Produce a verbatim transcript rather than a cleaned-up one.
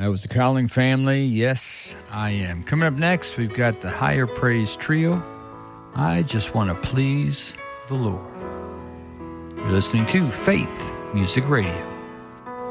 That was the Cowling Family. Yes, I am. Coming up next, we've got the Higher Praise Trio. I just want to please the Lord. You're listening to Faith Music Radio.